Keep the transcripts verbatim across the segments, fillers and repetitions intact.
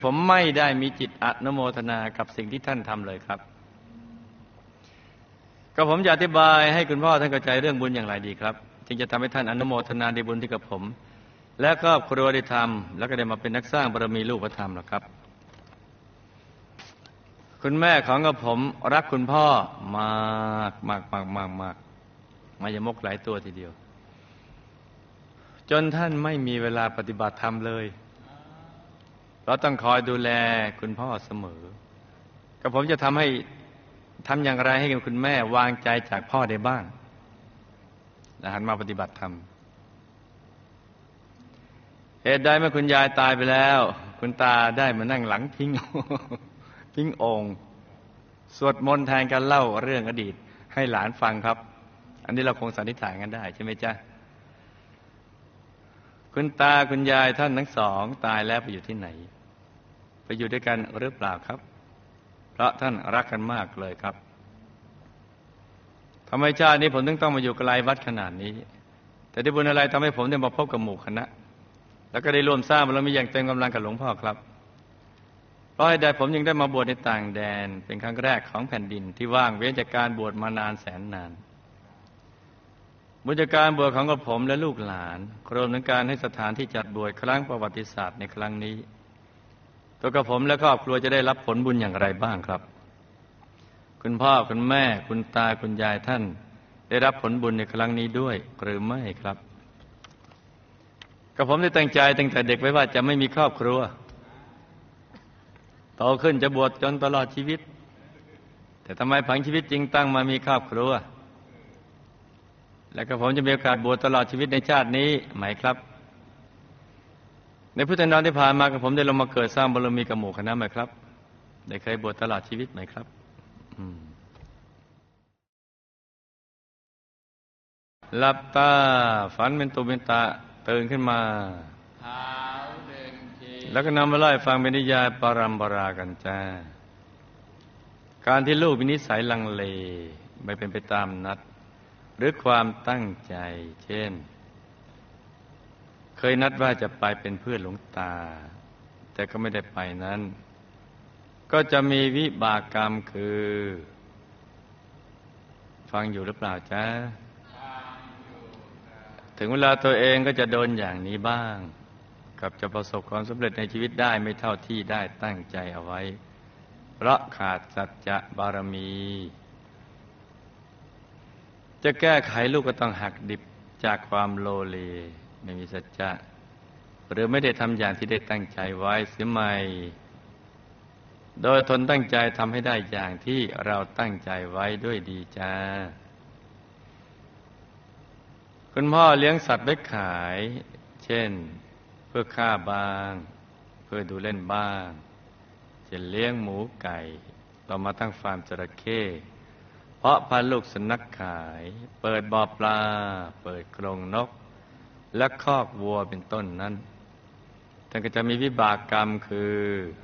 ผมไม่ได้มีจิตอนุโมทนากับสิ่งที่ท่านทำเลยครับก็ผมจะอธิบายให้คุณพ่อท่านเข้าใจเรื่องบุญอย่างไรดีครับจึงจะทำให้ท่านอนุโมทนาในบุญที่กับผมและครอบครัวได้ทำแล้วก็ได้มาเป็นนักสร้างบารมีลูกพระธรรมหรอกครับคุณแม่ของกับผมรักคุณพ่อมากมากมากมากมากมายมกหลายตัวทีเดียวจนท่านไม่มีเวลาปฏิบัติธรรมเลยเราต้องคอยดูแลคุณพ่อเสมอก็ผมจะทำให้ทำอย่างไรให้คุณแม่วางใจจากพ่อได้บ้างและหันมาปฏิบัติธรรมเหตุใดเมื่อคุณยายตายไปแล้วคุณตาได้มานั่งหลังพิงพิงองค์สวดมนต์แทนกันเล่าเรื่องอดีตให้หลานฟังครับอันนี้เราคงสันนิษฐานกันได้ใช่ไหมจ๊ะคุณตาคุณยายท่านทั้งสองตายแล้วไปอยู่ที่ไหนไปอยู่ด้วยกันหรือเปล่าครับเพราะท่านรักกันมากเลยครับทำไมชาตินี้ผมถึงต้องมาอยู่ไกลวัดขนาดนี้แต่ได้บุญอะไรทำให้ผมได้มาพบกับหมู่คณะแล้วก็ได้ร่วมสร้างบารมีอย่างเต็มกำลังกับหลวงพ่อครับเพราะเหตุใดผมยังได้มาบวชในต่างแดนเป็นครั้งแรกของแผ่นดินที่ว่างเว้นจากการบวชมานานแสนนานบุญจากการบวชของกระผมและลูกหลานรวมถึงการให้สถานที่จัดบวชครั้งประวัติศาสตร์ในครั้งนี้ตัวกระผมและครอบครัวจะได้รับผลบุญอย่างไรบ้างครับคุณพ่อคุณแม่คุณตาคุณยายท่านได้รับผลบุญในครั้งนี้ด้วยหรือไม่ครับกระผมได้ตั้งใจตั้งแต่เด็กไว้ว่าจะไม่มีครอบครัวโตขึ้นจะบวชจนตลอดชีวิตแต่ทำไมผังชีวิตจริงตั้งมามีครอบครัวและก็ผมจะมีโอกาสบวชตลอดชีวิตในชาตินี้ไหมครับในพุทธันดรที่ผ่านมากับผมได้ลงมาเกิดสร้างบารมีกับหมู่คณะไหมครับได้เคยบวชตลอดชีวิตไหมครับหลับตาฝันเป็นตุเป็นตะตื่นขึ้นมาแล้วก็นำมาไล่ฟังเป็นนิยายปรัมปรากันจ้าการที่ลูกมีนิสัยลังเลไม่เป็นไปตามนัดหรือความตั้งใจเช่นเคยนัดว่าจะไปเป็นเพื่อนหลวงตาแต่ก็ไม่ได้ไปนั้นก็จะมีวิบากกรรมคือฟังอยู่หรือเปล่าจ๊ะถึงเวลาตัวเองก็จะโดนอย่างนี้บ้างกับจะประสบความสำเร็จในชีวิตได้ไม่เท่าที่ได้ตั้งใจเอาไว้เพราะขาดสัจจะบารมีจะแก้ไขลูกก็ต้องหักดิบจากความโลเลไม่มีสัจจะหรือไม่ได้ทำอย่างที่ได้ตั้งใจไว้เสียใหม่โดยทนตั้งใจทำให้ได้อย่างที่เราตั้งใจไว้ด้วยดีจ้าคุณพ่อเลี้ยงสัตว์ไว้ขายเช่นเพื่อฆ่าบ้างเพื่อดูเล่นบ้างเช่นเลี้ยงหมูไก่ต่อมาตั้งฟาร์มจระเข้เพาะพันธุ์ลูกสุนัขขายเปิดบ่อปลาเปิดกรงนกและคอกวัวเป็นต้นนั้นท่านก็จะมีวิบากกรรมคือ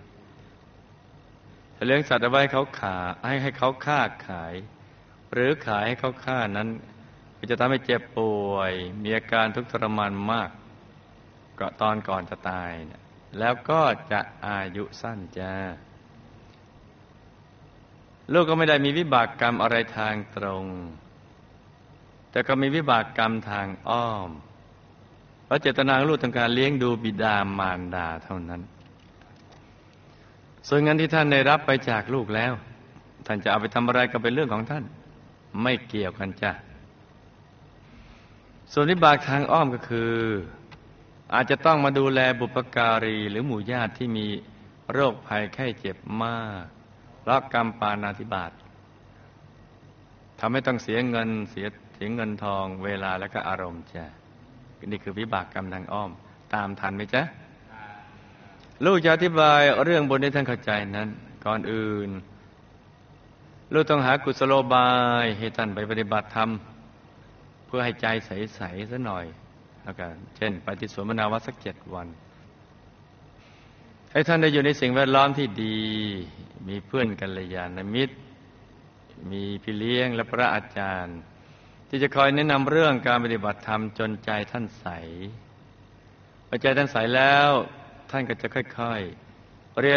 ถ้าเลี้ยงสัตว์เอาไว้เขาขาให้ให้เขาฆ่าขายหรือขายให้เขาฆ่านั้นก็จะทำให้เจ็บป่วยมีอาการทุกข์ทรมานมากก็ตอนก่อนจะตายเนี่ยแล้วก็จะอายุสั้นจ้าลูกก็ไม่ได้มีวิบากกรรมอะไรทางตรงแต่ก็มีวิบากกรรมทางอ้อมเพราะเจตนาของลูกต้องการเลี้ยงดูบิดามารดาเท่านั้นส่วนเงินที่ท่านได้รับไปจากลูกแล้วท่านจะเอาไปทำอะไรก็เป็นเรื่องของท่านไม่เกี่ยวกันจ้ะส่วนวิบากทางอ้อมก็คืออาจจะต้องมาดูแลบุพการีหรือหมู่ญาติที่มีโรคภัยไข้เจ็บมากเพราะกรรมปาณาธิบาตทำให้ต้องเสียเงินเสียเสียเงินทองเวลาและก็อารมณ์จ้ะนี่คือวิบากกรรมทางอ้อมตามทันไหมจ๊ะลูกจะอธิบายเรื่องบนให้ท่านเข้าใจนั้นก่อนอื่นลูกต้องหากุศโลบายให้ท่านไปปฏิบัติธรรมเพื่อให้ใจใสๆซะหน่อยแล้วกันเช่นไปที่สวนมะนาววัดสักเจ็ดวันให้ท่านได้อยู่ในสิ่งแวดล้อมที่ดีมีเพื่อนกัลยาณมิตรมีพี่เลี้ยงและพระอาจารย์ที่จะคอยแนะนำเรื่องการปฏิบัติธรรมจนใจท่านใสพอใจท่านใสแล้วท่านก็จะค่อย